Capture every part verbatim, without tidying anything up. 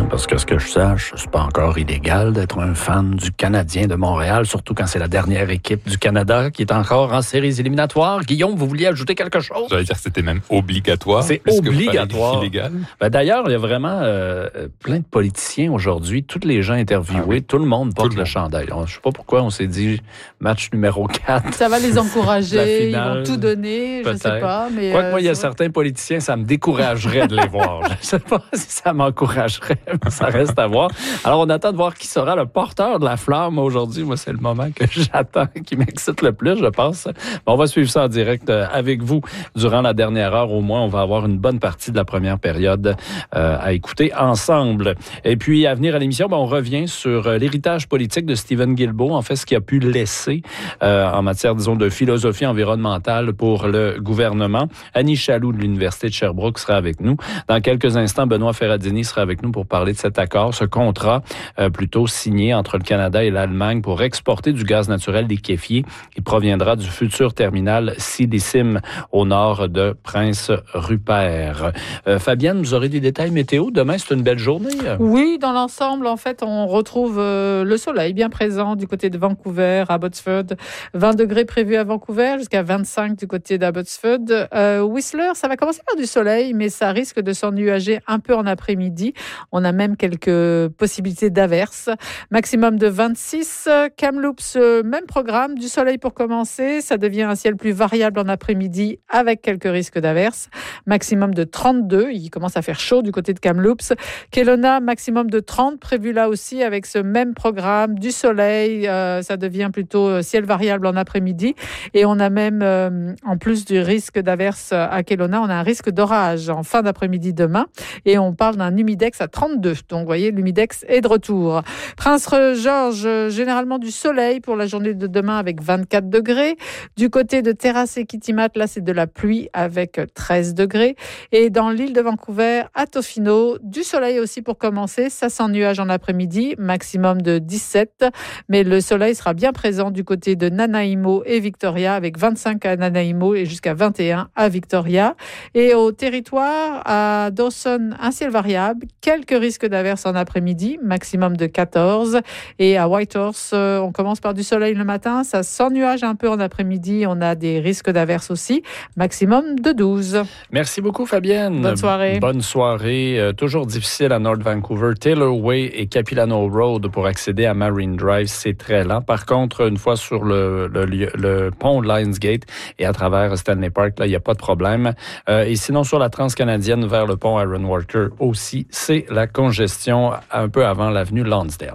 Parce que ce que je sache, c'est pas encore illégal d'être un fan du Canadien de Montréal, surtout quand c'est la dernière équipe du Canada qui est encore en séries éliminatoires. Guillaume, vous vouliez ajouter quelque chose? J'allais dire que c'était même obligatoire. C'est obligatoire. Illégal. Ben d'ailleurs, il y a vraiment euh, plein de politiciens aujourd'hui. Tous les gens interviewés, ah oui. tout le monde porte tout le, le chandail. Je ne sais pas pourquoi on s'est dit match numéro quatre. Ça va les encourager, finale, ils vont tout donner, je ne sais pas. Mais Quoique euh, moi, il y a certains politiciens, ça me découragerait de les voir. Je ne sais pas si ça m'encouragerait, mais ça reste à voir. Alors, on attend de voir qui sera le porteur de la flamme aujourd'hui. Moi, c'est le moment que j'attends, qui m'excite le plus, je pense. On va suivre ça en direct avec vous durant la dernière heure. Au moins, on va avoir une bonne partie de la première période euh, à écouter ensemble. Et puis, à venir à l'émission, ben, on revient sur l'héritage politique de Stephen Guilbeault, en fait, ce qu'il a pu laisser euh, en matière, disons, de philosophie environnementale pour le gouvernement. Annie Chaloux de l'Université de Sherbrooke sera avec nous. Dans quelques instants, Benoît Ferradini sera avec nous pour parler de cet accord, ce contrat euh, plutôt signé entre le Canada et l'Allemagne pour exporter du gaz naturel liquéfié qui proviendra du futur terminal Silissime au nord de Prince-Rupert. Euh, Fabienne, vous aurez des détails météo. Demain, c'est une belle journée. Oui, dans l'ensemble, en fait, on retrouve euh, le soleil bien présent du côté de Vancouver, Abbotsford. vingt degrés prévus à Vancouver, jusqu'à vingt-cinq du côté d'Abbotsford. Euh, Whistler, ça va commencer par du soleil, mais ça risque de s'ennuager un peu en après-midi. On a même quelques possibilités d'averses. Maximum de vingt-six. Kamloops, même programme, du soleil pour commencer. Ça devient un ciel plus variable en après-midi avec quelques risques d'averses. Maximum de trente-deux. Il commence à faire chaud du côté de Kamloops. Kelowna, maximum de trente, prévu là aussi avec ce même programme, du soleil. Euh, ça devient plutôt ciel variable en après-midi. Et on a même, euh, en plus du risque d'averses à Kelowna, on a un risque d'orage en fin d'après-midi demain. Et on parle d'un humidex à trente-deux. Donc, vous voyez, l'humidex est de retour. Prince George, généralement du soleil pour la journée de demain avec vingt-quatre degrés. Du côté de Terrasse et Kitimat, là, c'est de la pluie avec treize degrés. Et dans l'île de Vancouver, à Tofino, du soleil aussi pour commencer. Ça s'ennuage en après-midi, maximum de dix-sept. Mais le soleil sera bien présent du côté de Nanaimo et Victoria avec vingt-cinq à Nanaimo et jusqu'à vingt et un à Victoria. Et au territoire, à Dawson, un ciel variable, quelques risques d'averses en après-midi, maximum de quatorze. Et à Whitehorse, on commence par du soleil le matin, ça s'ennuage un peu en après-midi, on a des risques d'averses aussi, maximum de douze. Merci beaucoup Fabienne. Bonne soirée. Bonne soirée. Euh, toujours difficile à North Vancouver. Taylor Way et Capilano Road pour accéder à Marine Drive, c'est très lent. Par contre, une fois sur le, le, le pont Lionsgate et à travers Stanley Park, là, il n'y a pas de problème. Euh, et sinon, sur la transcanadienne vers le pont Aaron Walker aussi, c'est la congestion un peu avant l'avenue Lonsdale.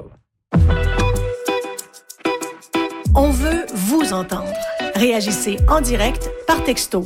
On veut vous entendre. Réagissez en direct par texto